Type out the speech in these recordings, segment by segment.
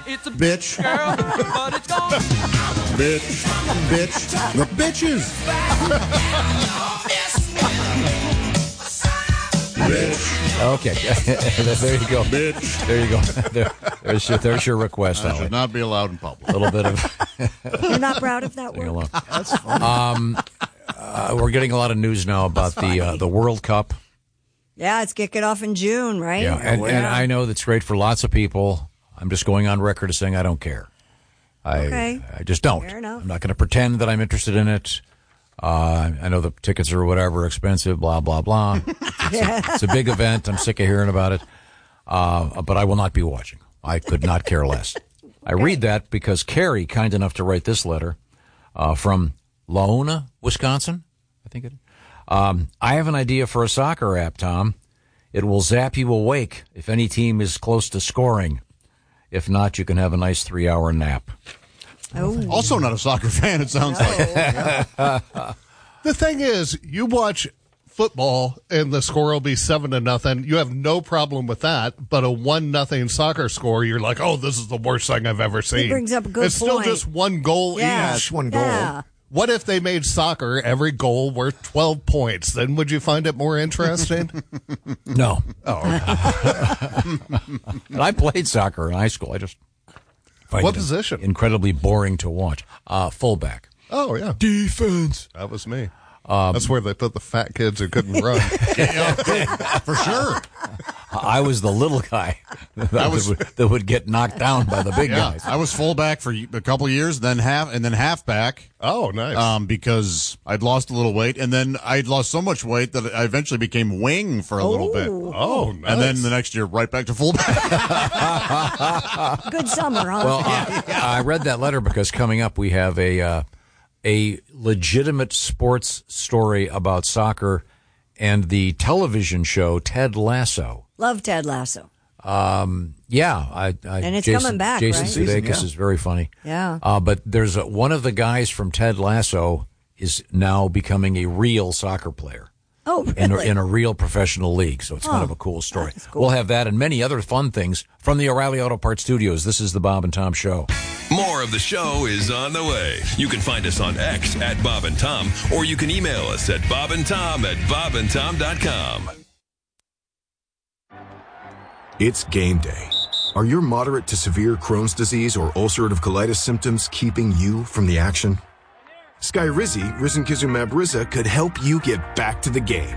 It's a Bitch. girl, but it's gone. Bitch. Bitch. The bitches. Bitch. Okay. There you go. Bitch. There you go. There's your request. That should not be allowed in public. A little bit of... You're not proud of that word? That's funny. We're getting a lot of news now about the World Cup. Yeah, it's kicking off in June, right? Yeah, and I know that's great for lots of people. I'm just going on record as saying I don't care. I just don't. Fair enough. I'm not going to pretend that I'm interested in it. I know the tickets are whatever, expensive, blah, blah, blah. It's a big event. I'm sick of hearing about it. But I will not be watching. I could not care less. I read that because Carrie, kind enough to write this letter from Laona, Wisconsin, I think it is. I have an idea for a soccer app, Tom. It will zap you awake if any team is close to scoring. If not, you can have a nice 3-hour nap. Oh. Also not a soccer fan, it sounds like. The thing is, you watch football and the score will be 7-0. You have no problem with that. But a 1-0 soccer score, you're like, oh, this is the worst thing I've ever seen. He brings up a good It's still point. just one goal Yeah. each. One goal. Yeah. What if they made soccer every goal worth 12 points? Then would you find it more interesting? No. Oh, And I played soccer in high school. I just find What it position? incredibly boring to watch. Fullback. oh yeah. Defense. That was me. That's where they put the fat kids who couldn't run. For sure. I was the little guy that would get knocked down by the big Yeah, guys. I was fullback for a couple of years, then halfback. Oh, nice. Because I'd lost a little weight, and then I'd lost so much weight that I eventually became wing for a little bit. Oh, nice. And then the next year, right back to fullback. Good summer, huh? Well, I read that letter because coming up we have a legitimate sports story about soccer and the television show Ted Lasso. Love Ted Lasso. And it's coming back, Jason right? Sudeikis is very funny. Yeah. But there's one of the guys from Ted Lasso is now becoming a real soccer player. Oh, really? In a real professional league. So it's kind of a cool story. That's cool. We'll have that and many other fun things from the O'Reilly Auto Parts Studios. This is the Bob and Tom Show. More of the show is on the way. You can find us on X at Bob and Tom, or you can email us at bobandtom@bobandtom.com. It's game day. Are your moderate to severe Crohn's disease or ulcerative colitis symptoms keeping you from the action? Skyrizi, risankizumab Riza, could help you get back to the game.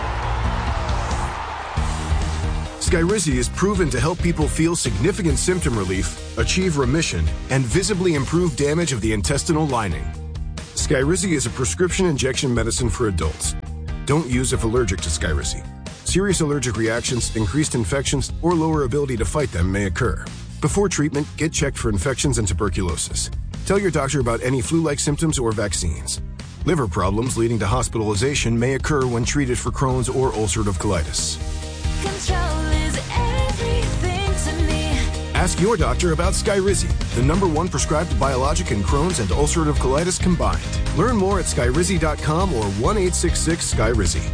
Skyrizi is proven to help people feel significant symptom relief, achieve remission, and visibly improve damage of the intestinal lining. Skyrizi is a prescription injection medicine for adults. Don't use if allergic to Skyrizi. Serious allergic reactions, increased infections, or lower ability to fight them may occur. Before treatment, get checked for infections and tuberculosis. Tell your doctor about any flu-like symptoms or vaccines. Liver problems leading to hospitalization may occur when treated for Crohn's or ulcerative colitis. Control is everything to me. Ask your doctor about Skyrizi, the #1 prescribed biologic in Crohn's and ulcerative colitis combined. Learn more at skyrizi.com or 1-866-SKYRIZI.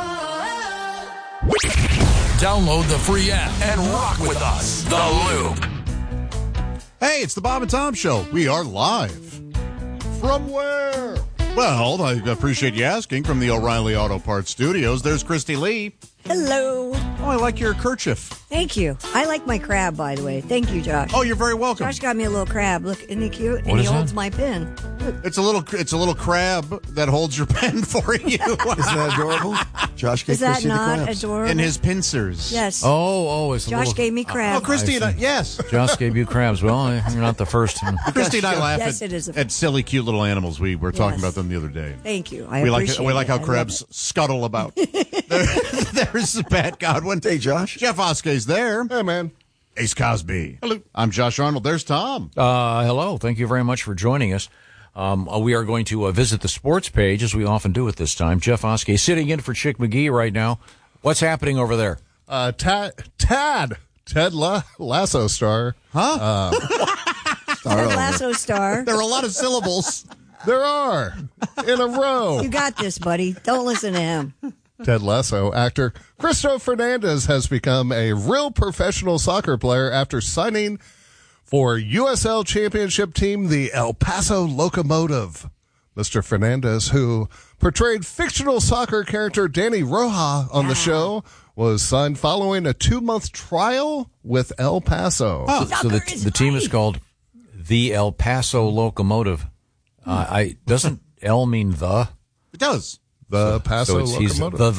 Download the free app and rock with us. The Loop. Hey, it's the Bob and Tom Show. We are live. From where? Well, I appreciate you asking. From the O'Reilly Auto Parts Studios, there's Christy Lee. Hello. Oh, I like your kerchief. Thank you. I like my crab, by the way. Thank you, Josh. Oh, you're very welcome. Josh got me a little crab. Look, isn't he cute? And What he is holds that? my pen. Look. It's a little crab that holds your pen for you. Isn't that adorable? Josh gave Is that Christy the not crabs. adorable? And his pincers. Yes. It's a Josh little... gave me crab. Oh, Christy, I see. yes. Josh gave you crabs. Well, you're not the first. Christy and I laugh Yes, it is a- at silly, cute little animals. We were talking Yes. about them the other day. Thank you. I We appreciate like how it. I love crabs it. scuttle about. There's Pat Godwin. Hey, Josh. Jeff Oskey's there. Hey, man. Ace Cosby. Hello. I'm Josh Arnold. There's Tom. Hello. Thank you very much for joining us. We are going to visit the sports page, as we often do at this time. Jeff Oskey sitting in for Chick McGee right now. What's happening over there? Ted Lasso star. Huh? Ted Lasso star. There are a lot of syllables. There are in a row. You got this, buddy. Don't listen to him. Ted Lasso actor Cristo Fernandez has become a real professional soccer player after signing for USL Championship team, the El Paso Locomotive. Mr. Fernandez, who portrayed fictional soccer character Danny Roja on the show, was signed following a 2-month trial with El Paso. So the team is called the El Paso Locomotive. Doesn't L mean the? It does. The Paso He's Locomotive.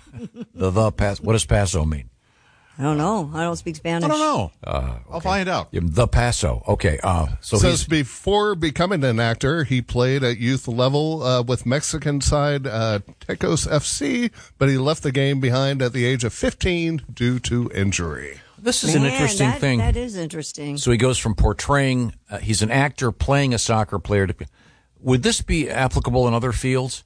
the Paso. What does Paso mean? I don't know. I don't speak Spanish. I don't know. I'll find out. The Paso. Okay. So Says he's before becoming an actor, he played at youth level with Mexican side Tecos FC, but he left the game behind at the age of 15 due to injury. This is an interesting thing. That is interesting. So he goes from portraying, he's an actor playing a soccer player to. Would this be applicable in other fields?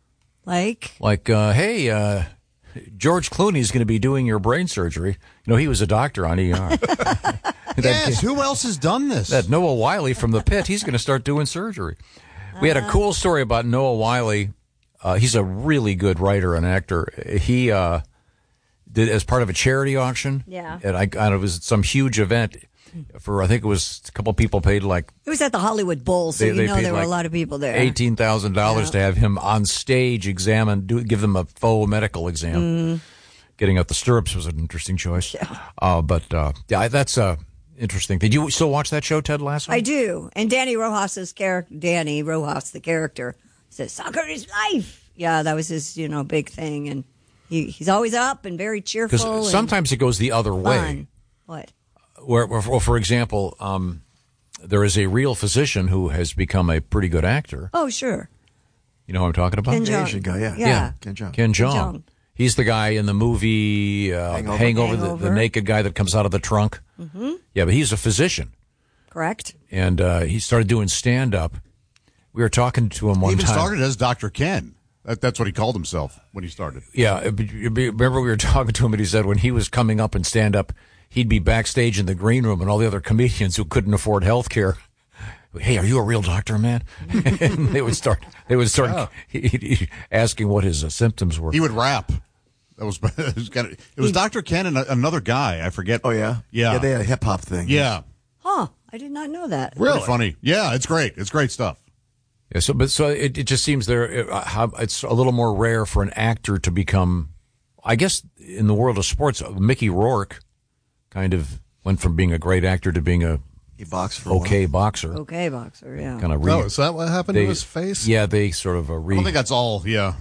Like, hey, George Clooney's going to be doing your brain surgery. You know, he was a doctor on ER. Yes, who else has done this? That Noah Wiley from The Pit, he's going to start doing surgery. We had a cool story about Noah Wiley. He's a really good writer and actor. He did as part of a charity auction. Yeah. And it was some huge event for, I think it was a couple people paid like it was at the Hollywood Bowl, so They there paid were like a lot of people there. $18,000 to have him on stage give them a faux medical exam. Getting out the stirrups was an interesting choice. Yeah. That's interesting. Did you still watch that show, Ted Lasso? I do. And Danny Rojas, the character, says, "Soccer is life." Yeah, that was his, big thing. And he's always up and very cheerful. Because sometimes it goes the other way. Fun. What? Where, for example, there is a real physician who has become a pretty good actor. Oh, sure. You know who I'm talking about? Ken The Jeong. Asian guy, yeah. Yeah. Ken Jeong. Ken Jeong. Jeong. He's the guy in the movie Hangover. The naked guy that comes out of the trunk. Mm-hmm. Yeah, but he's a physician. Correct. And he started doing stand-up. We were talking to him one He even time. started as Dr. Ken. That's what he called himself when he started. Yeah, remember we were talking to him and he said when he was coming up in stand-up, he'd be backstage in the green room and all the other comedians who couldn't afford health care. Hey, are you a real doctor, man? And they would start asking what his symptoms were. He would rap. That was it was Dr. Ken and another guy. I forget. Oh, yeah? Yeah. Yeah, they had a hip-hop thing. Yeah. Huh. I did not know that. Pretty funny. Yeah, it's great. It's great stuff. Yeah, so it just seems it's a little more rare for an actor to become, I guess, in the world of sports, Mickey Rourke kind of went from being a great actor to being He boxed for a okay while. boxer. Okay, boxer, yeah. Kind of Is that what happened to his face? Yeah, they sort of I don't think that's all. Yeah.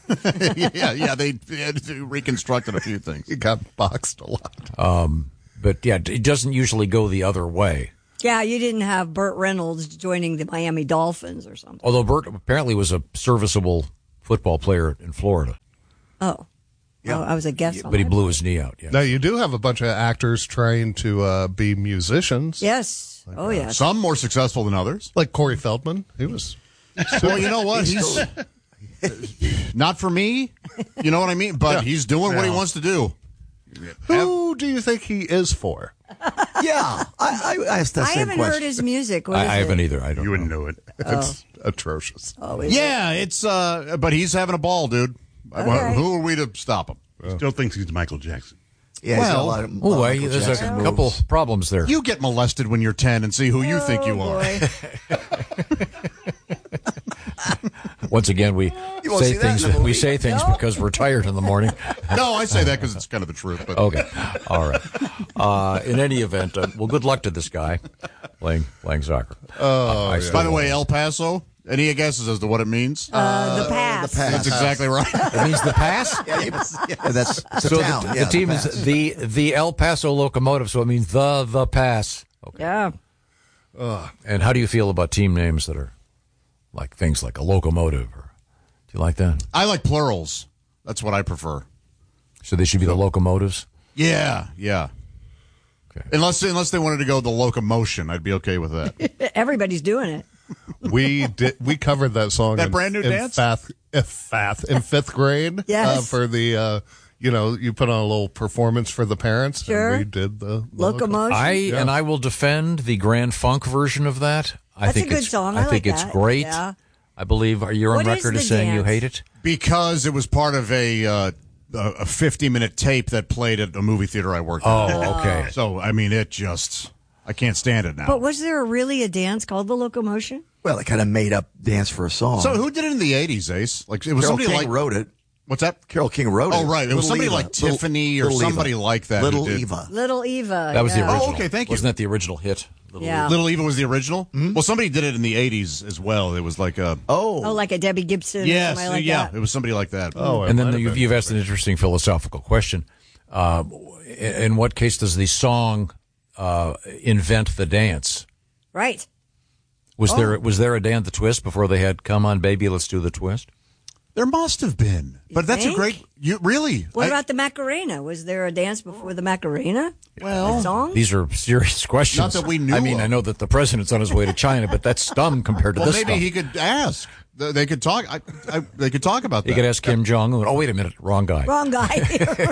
They reconstructed a few things. He got boxed a lot. But yeah, it doesn't usually go the other way. Yeah, you didn't have Burt Reynolds joining the Miami Dolphins or something. Although Burt apparently was a serviceable football player in Florida. Oh. Yeah. Oh, I was a guest on But he that. blew his knee out. Yeah. Now, you do have a bunch of actors trying to be musicians. Yes. Oh, yes. Some more successful than others. Like Corey Feldman. He was. Well, you know what? He's not for me. You know what I mean? But he's doing what he wants to do. Who do you think he is for? Yeah, I asked that I same haven't question. heard his music. What is I haven't it? either. I don't know. know it. It's atrocious. Oh, is it? Yeah, it's but he's having a ball, dude. Okay. Who are we to stop him? Still thinks he's Michael Jackson. Yeah, he's got Well, a lot of There's Michael Jackson a moves. couple problems there. You get molested when you're 10 and see who you think you Oh, are. boy. Once again, we won't say see that things. in the We movie. say things because we're tired in the morning. No, I say that because it's kind of the truth. But Okay, all right. In any event, well, good luck to this guy playing soccer. By the way, El Paso, any guesses as to what it means? The pass. That's exactly right. It means the pass. That's it's a So town. the team is the El Paso Locomotive, so it means the pass. Yeah. And how do you feel about team names that are like things like a locomotive? Or do you like that? I like plurals. That's what I prefer. So they should be the locomotives. Yeah. Okay. Unless they wanted to go the locomotion, I'd be okay with that. Everybody's doing it. We covered that song. That brand new dance? in fifth grade. Yes. For the you put on a little performance for the parents. Sure. And we did the Locomotion. And I will defend the Grand Funk version of that. I That's think a good it's, song. I I think like it's that. great. Yeah. I believe you're on What is record the as saying you dance? hate it. Because it was part of a 50-minute tape that played at a movie theater I worked at. Oh, okay. So, I mean, I I can't stand it now. But was there really a dance called the Locomotion? Well, they kind of made up dance for a song. So who did it in the 80s, Ace? Like it was Carole somebody King like wrote it. What's that? Carole King wrote it. Oh, right. It was Little somebody Eva. like Tiffany or Little somebody Eva. like that. who Little did- Eva. Little Eva. That was the yeah. original. Oh, okay, thank you. Wasn't that the original hit? Yeah. Little Eva was the original? Well, somebody did it in the 80s as well. It was like a... Oh, like a Debbie Gibson or Yes, somebody like yeah. that. It was somebody like that. Oh, And then you've asked an interesting philosophical question. In what case does the song invent the dance? Right. Was there a Dan the Twist before they had "Come On Baby, Let's Do the Twist"? There must have been. But that's think? a great... You really? What about the Macarena? Was there a dance before the Macarena? Well, a song? These are serious questions. Not that we knew I mean, of. I know that the president's on his way to China, but that's dumb compared to Well, this maybe stuff. he could ask. They could talk. They could talk about that. You could ask Kim Jong Un. Oh, wait a minute, wrong guy. Wrong guy.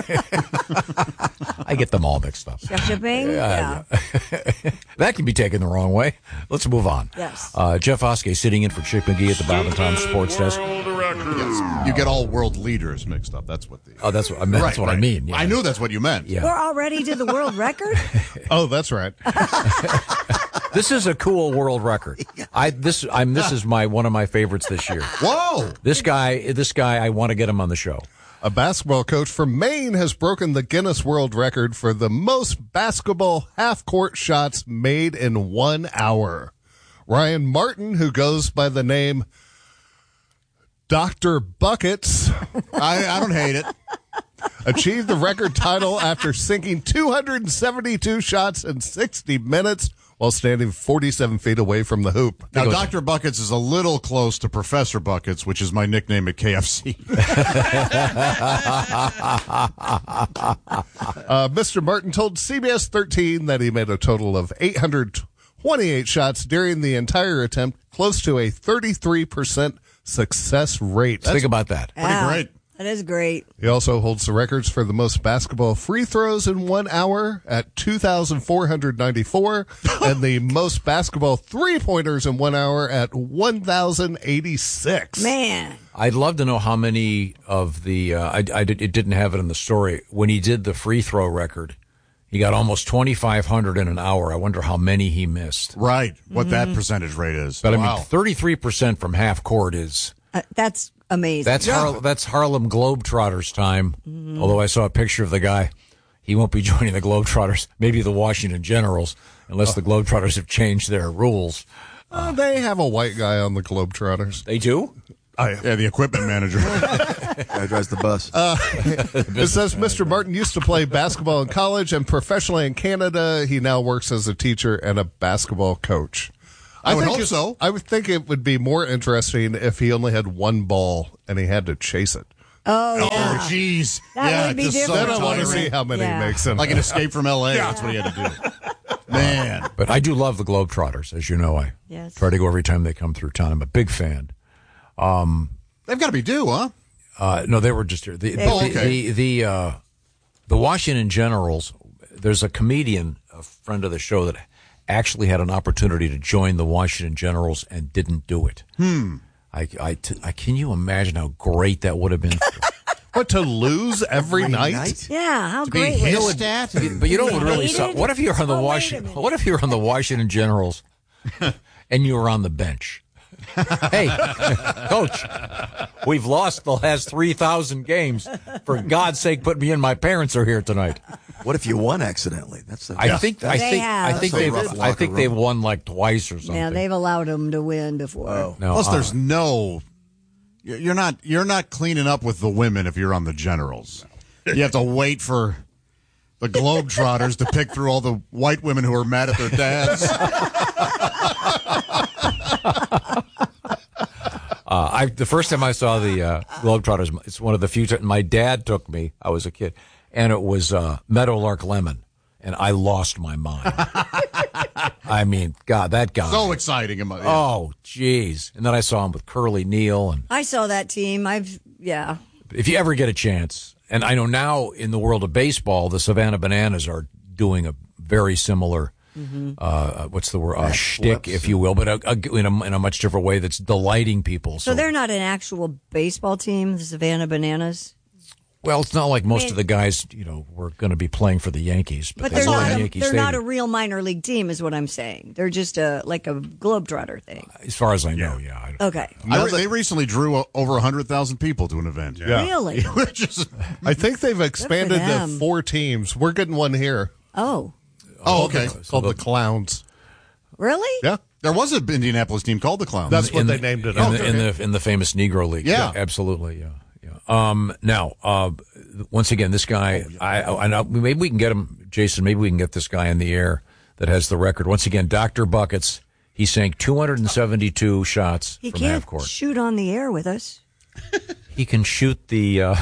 I get them all mixed up. Chef Chaping? Yeah. That can be taken the wrong way. Let's move on. Yes. Jeff Oskey sitting in for Chick McGee at the Bob and Tom Sports Desk. Yes. You get all world leaders mixed up. That's what the. Oh, that's what I mean. That's what I mean. Yeah. I knew that's what you meant. Yeah. We're already to the world record? Oh, that's right. This is a cool world record. This is one of my favorites this year. Whoa! This guy, I want to get him on the show. A basketball coach from Maine has broken the Guinness World Record for the most basketball half-court shots made in 1 hour. Ryan Martin, who goes by the name Dr. Buckets, I don't hate it. achieved the record title after sinking 272 shots in 60 minutes while standing 47 feet away from the hoop. Now, Dr. Buckets is a little close to Professor Buckets, which is my nickname at KFC. Mr. Martin told CBS 13 that he made a total of 828 shots during the entire attempt, close to a 33% success rate. Think about that. Yeah, great. That is great. He also holds the records for the most basketball free throws in 1 hour at 2,494 and the most basketball three-pointers in 1 hour at 1,086. Man. I'd love to know how many of the it didn't have it in the story. When he did the free throw record, he got almost 2,500 in an hour. I wonder how many he missed. Right. What that percentage rate is. But Wow. I mean, 33% from half court is That's amazing. that's Harlem Globetrotters time. Although I saw a picture of the guy, he won't be joining the Globetrotters. Maybe the Washington Generals, unless the Globetrotters have changed their rules. They have a white guy on the Globetrotters. They do. Yeah, the equipment manager. Guy drives the bus. It says Mr. Martin used to play basketball in college and professionally in Canada. He now works as a teacher and a basketball coach. I would think hope it- so. I would think it would be more interesting if he only had one ball and he had to chase it. Oh, yeah. Oh, jeez. That yeah, would be just so different. Then I want to tiring. see how many Yeah. he makes in Like an escape from L.A. That's what he had to do. Man. But I do love the Globetrotters, as you know. I Yes. try to go every time they come through town. I'm a big fan. They've got to be due, huh? No, they were just here. The Washington Generals. There's a comedian, a friend of the show, that actually had an opportunity to join the Washington Generals and didn't do it. I can you imagine how great that would have been? What, to lose every night? Yeah, how Be great was it? hissed at? But you know what really hated? sucked? What if you're on the Oh, wait a Washington? minute. What if you're on the Washington Generals and you were on the bench? Hey, coach, we've lost the last 3,000 games. For God's sake, put me in. My parents are here tonight. What if you won accidentally? That's the I think have. they've won like twice or something. Yeah, they've allowed them to win before. No, Plus, there's no. You're not cleaning up with the women if you're on the Generals. You have to wait for the Globetrotters to pick through all the white women who are mad at their dads. The first time I saw the Globetrotters, it's one of the few times my dad took me. I was a kid, and it was Meadowlark Lemon, and I lost my mind. I mean, God, that guy. So exciting. Oh, jeez. And then I saw him with Curly Neal. And I saw that team. if you ever get a chance, and I know now in the world of baseball, the Savannah Bananas are doing a very similar, what's the word, shtick, if you will, but in a much different way that's delighting people. So they're not an actual baseball team, the Savannah Bananas? Well, it's not like most of the guys, were going to be playing for the Yankees. But they they're were not. in Yankee They're not a Stadium. real minor league team, is what I'm saying. They're just like a globetrotter thing. As far as I know, yeah. Okay. They recently drew over 100,000 people to an event. Yeah. Really? Which is, I think they've expanded to them. 4 teams. We're getting one here Oh, okay. called the Clowns. really? Yeah. There was an Indianapolis team called the Clowns. That's what they named it. In the famous Negro League. Yeah. Absolutely. Yeah. Now, once again, this guy, I know, maybe we can get him, Jason. Maybe we can get this guy in the air that has the record. Once again, Dr. Buckets. He sank 272 shots He from half can't court. shoot on the air with us. He can shoot the.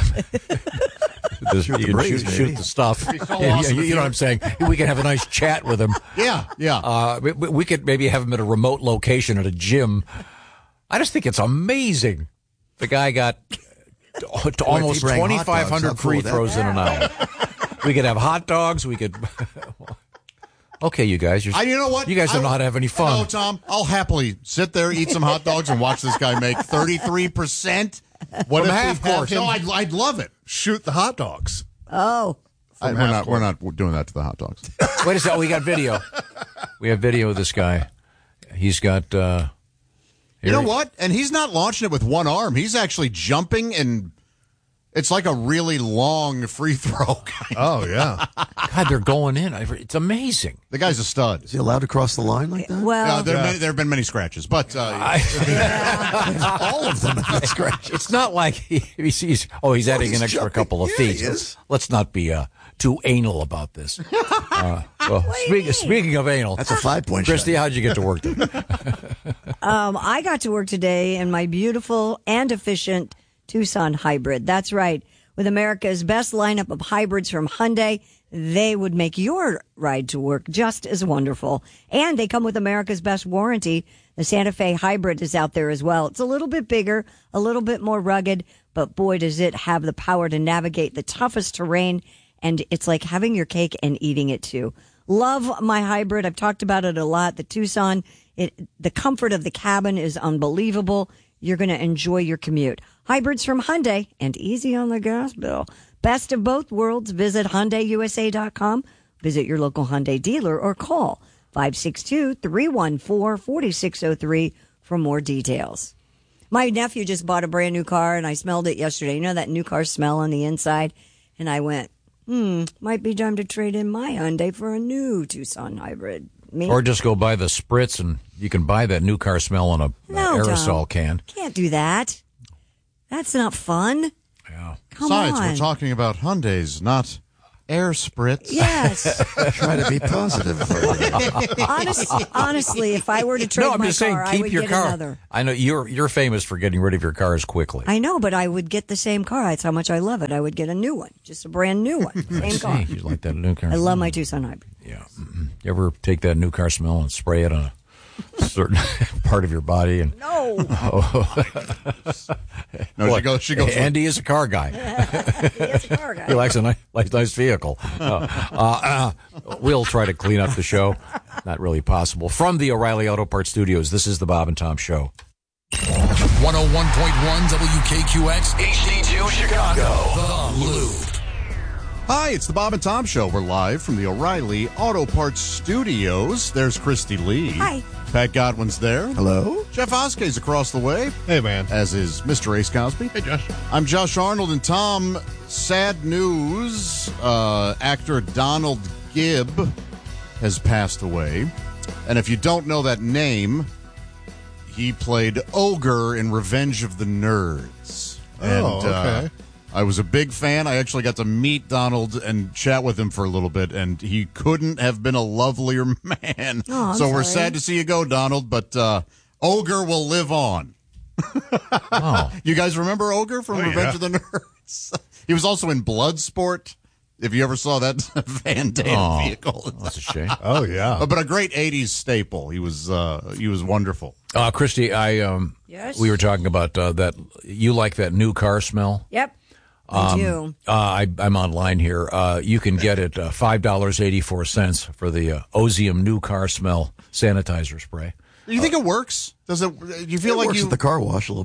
Shoot the breeze, shoot maybe. the stuff. You know what I'm saying? We can have a nice chat with him. Yeah. We could maybe have him at a remote location at a gym. I just think it's amazing. The guy got to almost he bring hot dogs, 2,500 how cool free would that throws in an hour. We could have hot dogs. We could. Okay, you guys. You know what? You guys don't know how to have any fun. No, Tom. I'll happily sit there, eat some hot dogs, and watch this guy make 33%. What from if half we have court? him No, I'd love it. shoot the hot dogs? Oh, We're not doing that to the hot dogs. Wait a second. We got video. We have video of this guy. He's got. You know what? And he's not launching it with one arm. He's actually jumping, and it's like a really long free throw. Oh, yeah. God, they're going in. It's amazing. The guy's a stud. Is he allowed to cross the line like that? well, There have been many scratches, but All of them have been scratches. It's not like he's adding he's an extra jumping. couple of Yeah, feet. he is. Let's not be too anal about this. Speaking of anal, That's a 5-point Christy, shot. how'd you get to work today? I got to work today in my beautiful and efficient Tucson hybrid. That's right. With America's best lineup of hybrids from Hyundai, they would make your ride to work just as wonderful. And they come with America's best warranty. The Santa Fe hybrid is out there as well. It's a little bit bigger, a little bit more rugged, but boy, does it have the power to navigate the toughest terrain. And it's like having your cake and eating it too. Love my hybrid. I've talked about it a lot. The Tucson, the comfort of the cabin is unbelievable. You're going to enjoy your commute. Hybrids from Hyundai and easy on the gas bill. Best of both worlds. Visit HyundaiUSA.com. Visit your local Hyundai dealer or call 562-314-4603 for more details. My nephew just bought a brand new car and I smelled it yesterday. You know that new car smell on the inside? And I went, might be time to trade in my Hyundai for a new Tucson hybrid. Or just go buy the Spritz, and you can buy that new car smell on a aerosol Tom. can. Can't do that. That's not fun. Yeah. Come besides, on. we're talking about Hyundais, not air spritz. Yes. Try to be positive. Honestly, if I were to trade No, I'm my just car, saying, I keep would your get car. another. I know you're famous for getting rid of your cars quickly. I know, but I would get the same car. That's how much I love it. I would get a new one, just a brand new one. Same car. You like that new car? I love my Tucson hybrid. Yeah. You ever take that new car smell and spray it on a certain part of your body? And No. No, she goes. Andy is a car guy. He is a car guy. He likes a nice vehicle. We'll try to clean up the show. Not really possible. From the O'Reilly Auto Parts Studios, this is the Bob and Tom Show. 101.1 WKQX HD2 Chicago. The Loop. Hi, it's the Bob and Tom Show. We're live from the O'Reilly Auto Parts Studios. There's Christy Lee. Hi. Pat Godwin's there. Hello? Jeff Oskey's across the way, Hey, man. as is Mr. Ace Cosby. Hey, Josh. I'm Josh Arnold, and Tom, sad news. Actor Donald Gibb has passed away. And if you don't know that name, he played Ogre in Revenge of the Nerds. And, okay. I was a big fan. I actually got to meet Donald and chat with him for a little bit, and he couldn't have been a lovelier man. Oh, I'm so we're sorry. sad to see you go, Donald, but Ogre will live on. Oh. You guys remember Ogre from Revenge of the Nerds? He was also in Bloodsport, if you ever saw that Van Damme vehicle. That's a shame. Oh, yeah. But a great 80s staple. He was wonderful. Christy, Yes? we were talking about that. You like that new car smell? Yep. I do. I'm online here. You can get it $5.84 for the Ozium new car smell sanitizer spray. Do you think it works? Does it? Do you feel It like works you? at the car wash a little bit.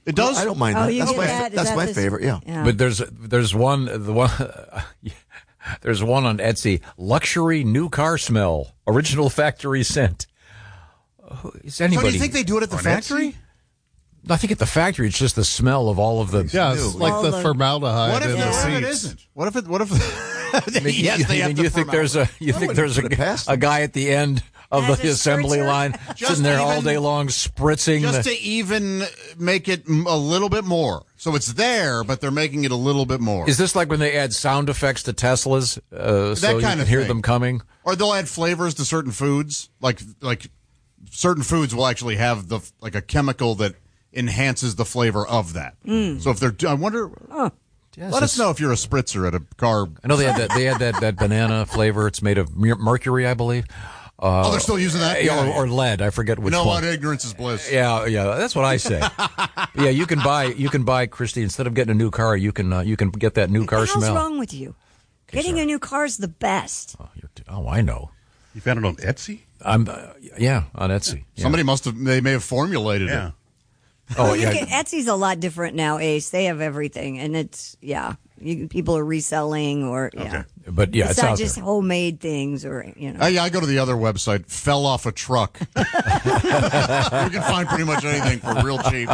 It does? I don't mind Oh, that. you That's get my, that? Is that's that my the- favorite, yeah. But there's one there's one on Etsy. Luxury new car smell, original factory scent. Is So anybody? do you think they do it at the factory? I think at the factory, it's just the smell of all of the. Yeah, it's like All the the- formaldehyde What if, in the it seats. isn't? What if it? You think there's a guy at the end of Has the a assembly spritzer? line Just sitting there all even- day long spritzing just the. to even make it a little bit more. So it's there, but they're making it a little bit more. Is this like when they add sound effects to Teslas, so you kind can of hear thing. them coming? Or they'll add flavors to certain foods, like certain foods will actually have a chemical that enhances the flavor of that. So if they're, I wonder. Yes, Let us know if you're a spritzer at a car. I know they had that banana flavor. It's made of mercury, I believe. They're still using that? Yeah, or lead. I forget which You know one. what? Ignorance is bliss. Yeah, that's what I say. Yeah, you can buy, Christy, instead of getting a new car, you can get that new car What the hell's smell. wrong with you? Getting a new car is the best. Oh, I know. You found it on Etsy? I'm on Etsy. Yeah. Somebody they may have formulated Yeah. it. Oh, You yeah. can- Etsy's a lot different now, Ace. They have everything, and it's people are reselling or But yeah, it's it's not out just there. homemade things or I go to the other website, fell off a truck. You can find pretty much anything for real cheap.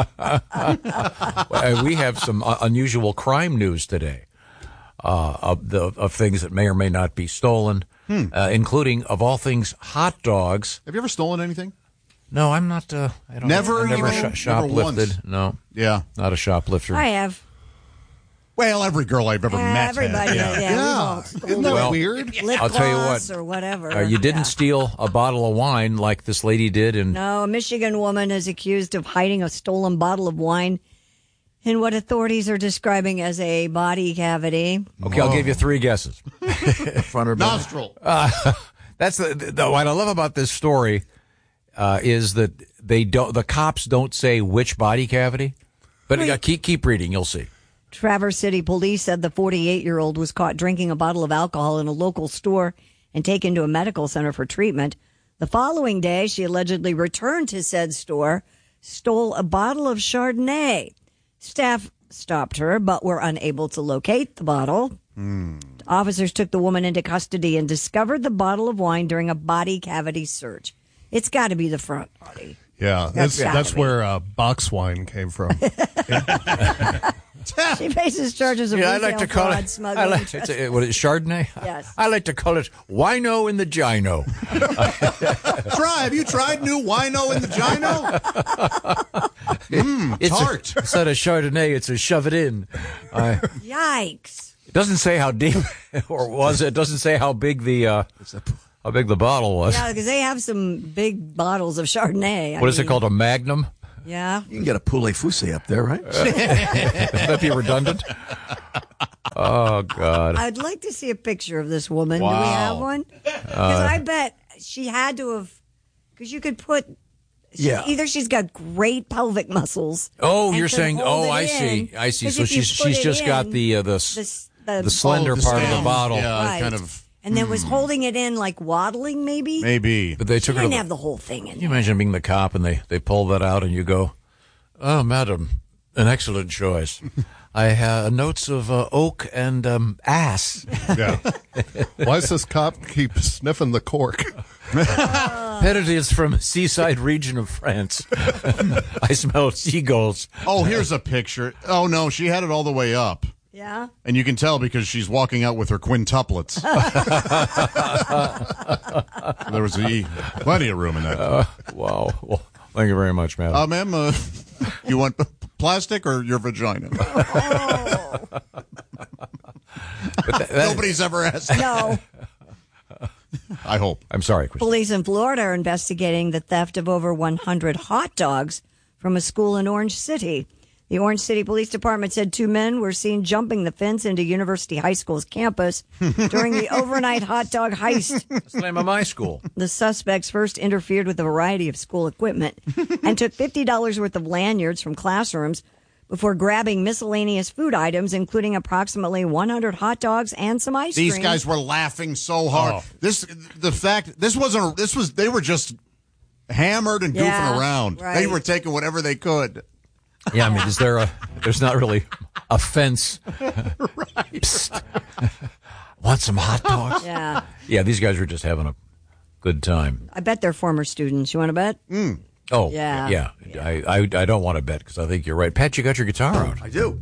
We have some unusual crime news today of things that may or may not be stolen, including, of all things, hot dogs. Have you ever stolen anything? No, I'm not. I don't. Never I've never even? Never shoplifted. once? No, Yeah. not a shoplifter. I have. Well, every girl I've ever met. Everybody, has. yeah. Isn't that Well, weird? Lip I'll tell you gloss what. or whatever. You didn't Yeah. steal a bottle of wine like this lady did, and No, a Michigan woman is accused of hiding a stolen bottle of wine in what authorities are describing as a body cavity. okay, I'll give you three guesses. Front or back? Nostril. That's what I love about this story is that the cops don't say which body cavity, but keep reading, you'll see. Traverse City Police said the 48-year-old was caught drinking a bottle of alcohol in a local store and taken to a medical center for treatment. The following day, she allegedly returned to said store, stole a bottle of Chardonnay. Staff stopped her, but were unable to locate the bottle. Officers took the woman into custody and discovered the bottle of wine during a body cavity search. It's got to be the front body. Yeah, That's that's gotta be. where box wine came from. She faces charges of retail fraud, smuggling. what is it, Chardonnay? Yes. I like to call it wino in the gino. Have you tried new wino in the gino? It's tart. Instead of Chardonnay, it's a shove it in. Yikes. It doesn't say how deep, or was it? It doesn't say how big the bottle was. Yeah, because they have some big bottles of Chardonnay. What is it called? A Magnum? Yeah. You can get a poulet foussé up there, right? Would that be redundant? Oh, God. I'd like to see a picture of this woman. Do we Wow. have one? Because I bet she had to have, because you could put, Yeah. either she's got great pelvic muscles. Oh, and you're can saying? hold Oh, it I in. see. I see. 'Cause So if you she's put just it got in, the slender the part of the stem. bottle. Yeah, Right. kind of. And then was holding it in like waddling, maybe? Maybe. But they She took her to didn't the, have the whole thing in Can you there. imagine being the cop and they pull that out and you go, "Oh, madam, an excellent choice. I have notes of oak and ass. Yeah. Why does this cop keep sniffing the cork? It is from seaside region of France. I smell seagulls. Oh, here's a picture. Oh, no, she had it all the way up. Yeah? And you can tell because she's walking out with her quintuplets. There was plenty of room in that. Wow. Well, thank you very much, madam. Ma'am, you want plastic or your vagina? Nobody's ever asked. No. I hope. I'm sorry, Chris. Police in Florida are investigating the theft of over 100 hot dogs from a school in Orange City. The Orange City Police Department said two men were seen jumping the fence into University High School's campus during the overnight hot dog heist. That's the name of my school. The suspects first interfered with a variety of school equipment and took $50 worth of lanyards from classrooms before grabbing miscellaneous food items, including approximately 100 hot dogs and some ice cream. These guys were laughing so hard. They were just hammered and goofing Yeah, around. right. They were taking whatever they could. Yeah, I mean, there's not really a fence. Psst. Want some hot dogs? Yeah. Yeah, these guys were just having a good time. I bet they're former students. You want to bet? Oh, Yeah. I don't want to bet because I think you're right. Pat, you got your guitar out. I do.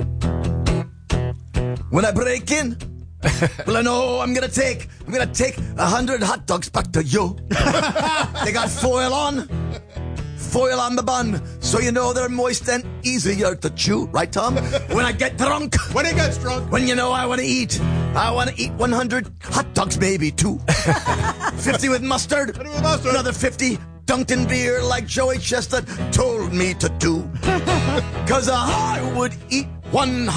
When I break in, well, I know I'm gonna take 100 hot dogs back to you. They got foil on the bun, so you know they're moist and easier to chew, right, Tom? When I get drunk, When he gets drunk. when you know I want to eat 100 hot dogs, maybe two. 50 with mustard, with mustard. another 50 dunked in beer like Joey Chestnut told me to do. 'Cause I would eat 100